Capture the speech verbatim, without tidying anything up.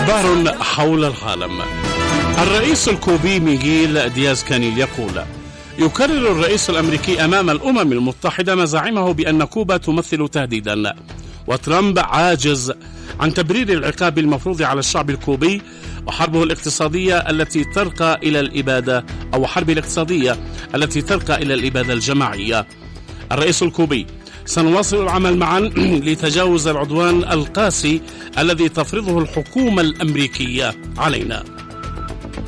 أخبار حول العالم. الرئيس الكوبي ميغيل دياز كانيل يقول: يكرر الرئيس الأمريكي أمام الأمم المتحدة مزاعمه بأن كوبا تمثل تهديدا، وترامب عاجز عن تبرير العقاب المفروض على الشعب الكوبي وحربه الاقتصادية التي ترقى إلى الإبادة أو حرب الاقتصادية التي ترقى إلى الإبادة الجماعية. الرئيس الكوبي: سنواصل العمل معا لتجاوز العدوان القاسي الذي تفرضه الحكومة الأمريكية علينا.